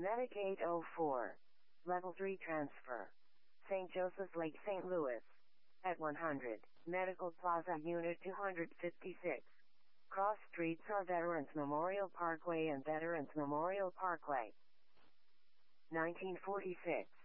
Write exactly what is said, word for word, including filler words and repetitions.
Medic eight oh four. Level three transfer. Saint Joseph's Lake, Saint Louis. At one hundred. Medical Plaza Unit two fifty-six. Cross streets are Veterans Memorial Parkway and Veterans Memorial Parkway. nineteen forty-six.